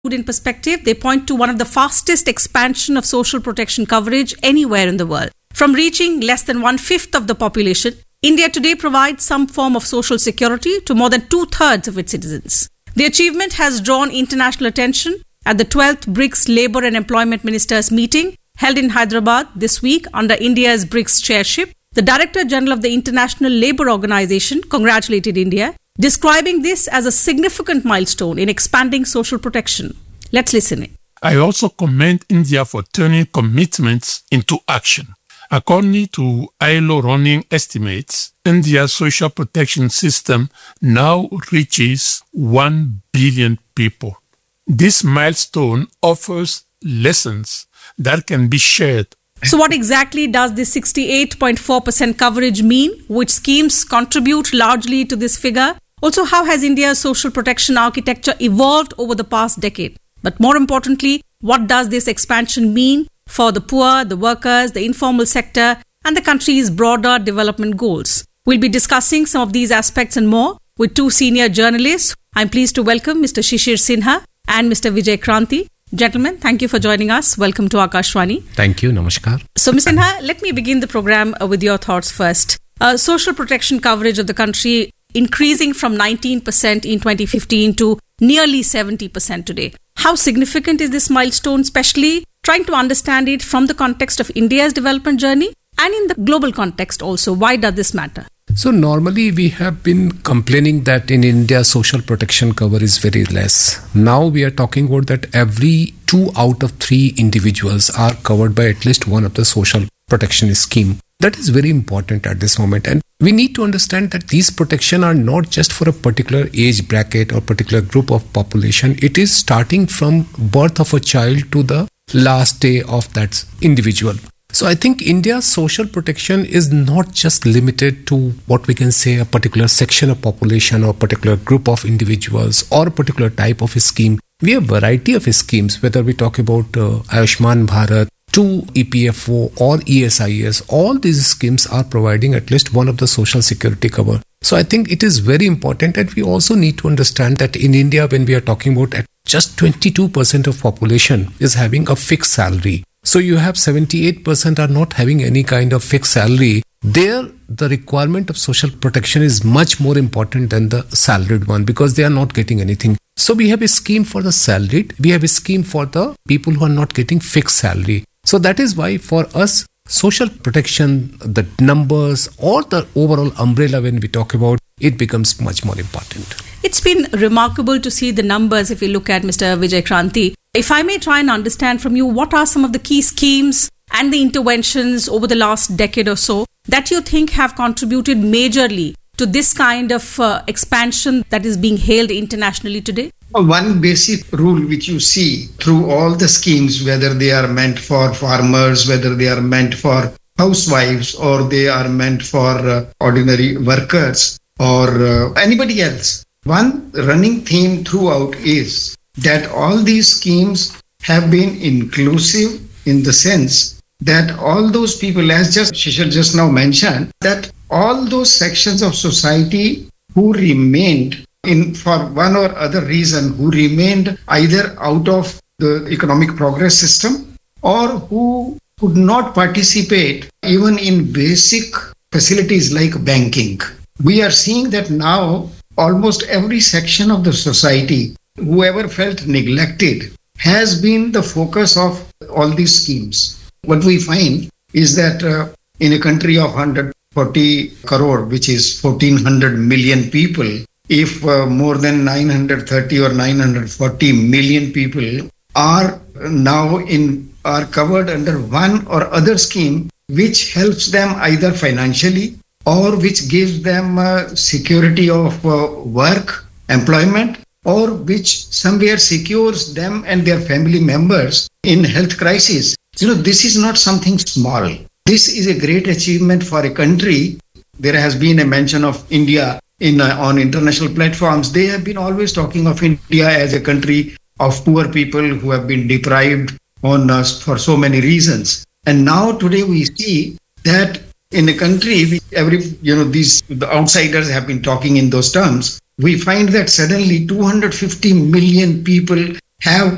in perspective, they point to one of the fastest expansion of social protection coverage anywhere in the world. From reaching less than 1/5 of the population, India today provides some form of social security to more than 2/3 of its citizens. The achievement has drawn international attention at the 12th BRICS Labour and Employment Ministers meeting held in Hyderabad this week under India's BRICS chairship. The Director General of the International Labour Organization congratulated India, describing this as a significant milestone in expanding social protection. Let's listen in. I also commend India for turning commitments into action. According to ILO running estimates, India's social protection system now reaches 1 billion people. This milestone offers lessons that can be shared. So what exactly does this 68.4% coverage mean? Which schemes contribute largely to this figure? Also, how has India's social protection architecture evolved over the past decade? But more importantly, what does this expansion mean for the poor, the workers, the informal sector, and the country's broader development goals? We'll be discussing some of these aspects and more with two senior journalists. I'm pleased to welcome Mr. Shishir Sinha and Mr. Vijay Kranti. Gentlemen, thank you for joining us. Welcome to Akashvani. Thank you. Namaskar. So, Ms. Sinha, let me begin the program with your thoughts first. Social protection coverage of the country increasing from 19% in 2015 to nearly 70% today. How significant is this milestone, especially trying to understand it from the context of India's development journey and in the global context also? Why does this matter? So normally we have been complaining that in India social protection cover is very less. Now we are talking about that every 2 out of 3 individuals are covered by at least one of the social protection scheme. That is very important at this moment, and we need to understand that these protection are not just for a particular age bracket or particular group of population. It is starting from birth of a child to the last day of that individual. So I think India's social protection is not just limited to what we can say a particular section of population or particular group of individuals or a particular type of a scheme. We have a variety of schemes, whether we talk about Ayushman Bharat, to EPFO or ESIS, all these schemes are providing at least one of the social security cover. So I think it is very important, and we also need to understand that in India, when we are talking about just 22% of population is having a fixed salary. So you have 78% are not having any kind of fixed salary. There, the requirement of social protection is much more important than the salaried one because they are not getting anything. So we have a scheme for the salaried. We have a scheme for the people who are not getting fixed salary. So that is why for us, social protection, the numbers or the overall umbrella when we talk about, it becomes much more important. It's been remarkable to see the numbers if you look at Mr. Vijay Kranti. If I may try and understand from you, what are some of the key schemes and the interventions over the last decade or so that you think have contributed majorly to this kind of expansion that is being hailed internationally today? One basic rule which you see through all the schemes, whether they are meant for farmers, whether they are meant for housewives, or they are meant for ordinary workers or anybody else, one running theme throughout is that all these schemes have been inclusive in the sense that all those people, as Shishir just now mentioned, that all those sections of society who remained for one or other reason, who remained either out of the economic progress system or who could not participate even in basic facilities like banking. We are seeing that now almost every section of the society, whoever felt neglected, has been the focus of all these schemes. What we find is that in a country of 140 crore, which is 1400 million people, if more than 930 or 940 million people are now are covered under one or other scheme, which helps them either financially or which gives them security of work, employment, or which somewhere secures them and their family members in health crisis. This is not something small. This is a great achievement for a country. There has been a mention of India on international platforms. They have been always talking of India as a country of poor people who have been deprived for so many reasons. And now today we see that in a country, the outsiders have been talking in those terms. We find that suddenly 250 million people have